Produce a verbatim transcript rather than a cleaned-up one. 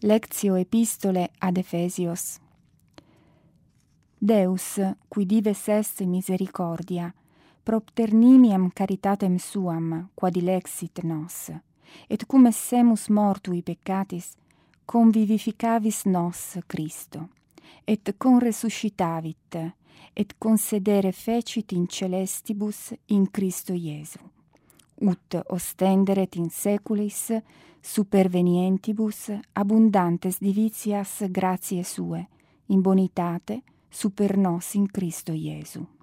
Lectio epistole ad Efesios. Deus, qui dives est misericordia, propter nimiam caritatem suam, quod ilexit nos, et cum essemus mortui peccatis, convivificavis nos Christo, et conresuscitavit, et concedere fecit in celestibus in Christo Iesu, ut ostenderet in seculis supervenientibus abundantes divitias gratiae sue, in bonitate super nos in Christo Iesu.